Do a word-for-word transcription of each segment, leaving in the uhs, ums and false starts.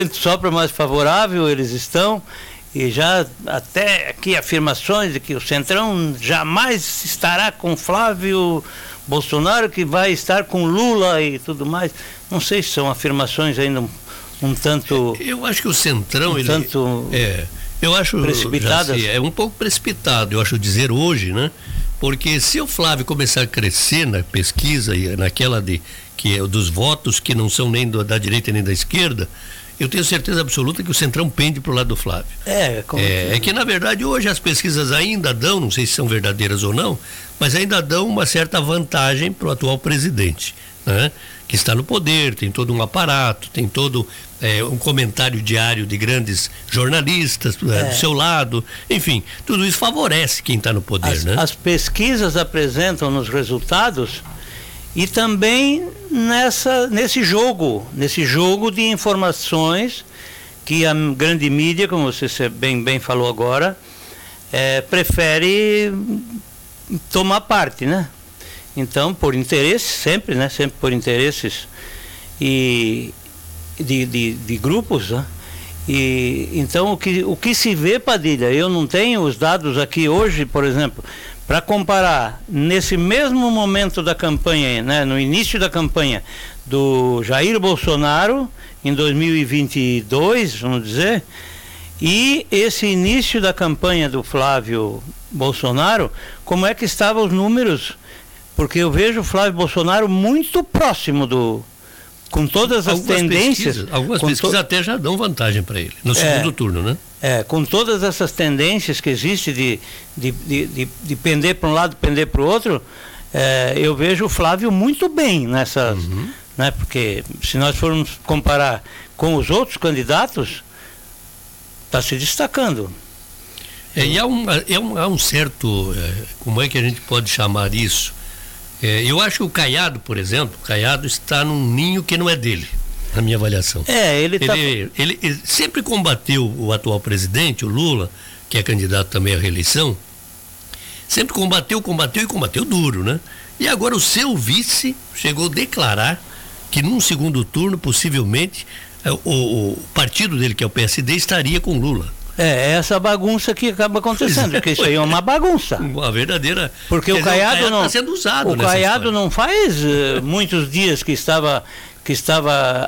sopra mais favorável, eles estão, e já até aqui afirmações de que o Centrão jamais estará com Flávio Bolsonaro, que vai estar com Lula e tudo mais. Não sei se são afirmações ainda um, um tanto... Eu acho que o Centrão, um ele... tanto É, eu acho... precipitadas. Jaci, é um pouco precipitado, eu acho dizer hoje, né? Porque se o Flávio começar a crescer na pesquisa, e naquela de, que é dos votos que não são nem do, da direita nem da esquerda, eu tenho certeza absoluta que o Centrão pende para o lado do Flávio. É, como é, que... é que na verdade hoje as pesquisas ainda dão, não sei se são verdadeiras ou não, mas ainda dão uma certa vantagem para o atual presidente, né? Que está no poder, tem todo um aparato, tem todo é, um comentário diário de grandes jornalistas é. do seu lado, enfim, tudo isso favorece quem está no poder, as, né? As pesquisas apresentam nos resultados e também nessa, nesse jogo, nesse jogo de informações que a grande mídia, como você bem, bem falou agora, é, prefere tomar parte, né? Então, por interesse, sempre, né? Sempre por interesses e de, de, de grupos, né? E, então, o que, o que se vê, Padilha, eu não tenho os dados aqui hoje, por exemplo, para comparar nesse mesmo momento da campanha, né? No início da campanha do Jair Bolsonaro, em dois mil e vinte e dois, vamos dizer, e esse início da campanha do Flávio Bolsonaro, como é que estavam os números? Porque eu vejo o Flávio Bolsonaro muito próximo do... com todas as algumas tendências... Pesquisas, algumas pesquisas to... até já dão vantagem para ele, no segundo é, turno, né? É, com todas essas tendências que existem de, de, de, de, de pender para um lado, pender para o outro, é, eu vejo o Flávio muito bem nessas... Uhum. Né, porque se nós formos comparar com os outros candidatos, está se destacando. É, e há um, é um, há um certo... É, como é que a gente pode chamar isso? É, eu acho que o Caiado, por exemplo, o Caiado está num ninho que não é dele, na minha avaliação. É, ele, tá... ele, ele, ele sempre combateu o atual presidente, o Lula, que é candidato também à reeleição, sempre combateu, combateu e combateu duro, né? E agora o seu vice chegou a declarar que num segundo turno, possivelmente, o, o partido dele, que é o P S D, estaria com Lula. É, essa bagunça que acaba acontecendo, porque isso aí é uma bagunça. Uma verdadeira... Porque o Caiado não... está sendo usado o Caiado não faz uh, muitos dias que estava, que estava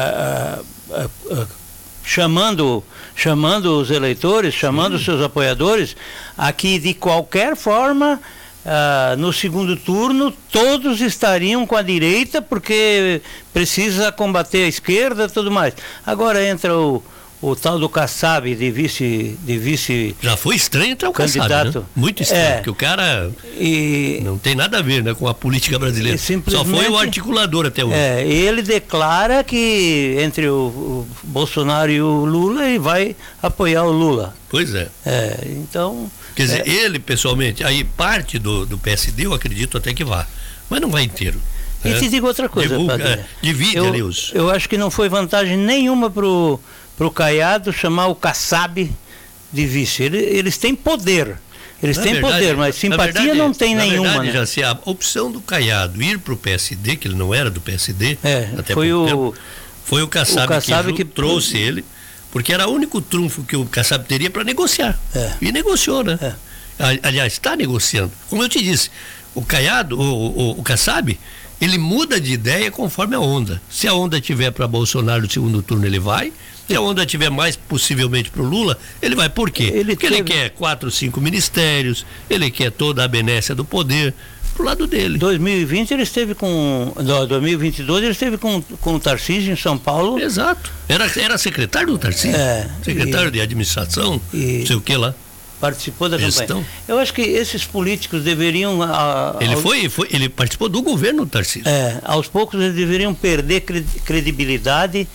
uh, uh, uh, uh, chamando, chamando os eleitores, chamando os seus apoiadores, a que de qualquer forma... Uh, no segundo turno todos estariam com a direita porque precisa combater a esquerda e tudo mais. Agora entra o, o tal do Kassab de vice, de vice já foi estranho entrar o Kassab, né? Muito estranho, é, porque o cara e, não tem nada a ver, né, com a política brasileira, só foi o articulador até hoje. É, ele declara que entre o, o Bolsonaro e o Lula ele vai apoiar o Lula. Pois é. É, então... Quer dizer, é, ele pessoalmente, aí parte do, do P S D eu acredito até que vá, mas não vai inteiro. E né? te digo outra coisa, Divulga, Padilha. é, divide eu, ali os... Eu acho que não foi vantagem nenhuma pro, pro Caiado chamar o Kassab de vice. Ele, eles têm poder. Eles na têm verdade, poder, mas simpatia verdade, não tem na nenhuma. Verdade, né? já se a opção do Caiado ir para o P S D, que ele não era do P S D, é, até foi o, tempo, foi o Kassab, o Kassab que, que trouxe ele, porque era o único trunfo que o Kassab teria para negociar. É. E negociou, né? É. Aliás, está negociando. Como eu te disse, o Caiado, o, o, o Kassab, ele muda de ideia conforme a onda. Se a onda tiver para Bolsonaro no segundo turno, ele vai. Se a onda tiver mais possivelmente para o Lula, ele vai. Por quê? Ele Porque teve... ele quer quatro, cinco ministérios, ele quer toda a benécia do poder pro lado dele. dois mil e vinte ele esteve com... Não, dois mil e vinte e dois ele esteve com, com o Tarcísio em São Paulo. Exato. Era, era secretário do Tarcísio. É, secretário e, de administração, e, não sei o que lá. Participou da Gestão. campanha. Eu acho que esses políticos deveriam... A, ele, aos, foi, foi, ele participou do governo do Tarcísio. É, aos poucos eles deveriam perder credibilidade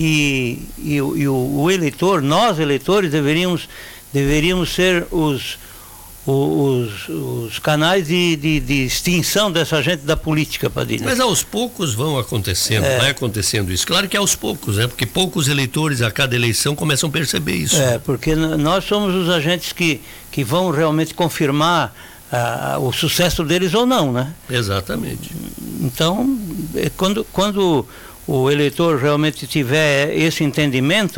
e, e, e o, o eleitor, nós eleitores, deveríamos, deveríamos ser os, os, os canais de, de, de extinção dessa gente da política, Padilha. Mas aos poucos vão acontecendo, é. vai acontecendo isso. Claro que aos poucos, né? Porque poucos eleitores a cada eleição começam a perceber isso. É, porque nós somos os agentes que, que vão realmente confirmar ah, o sucesso deles ou não, né? Exatamente. Então, quando, quando o eleitor realmente tiver esse entendimento,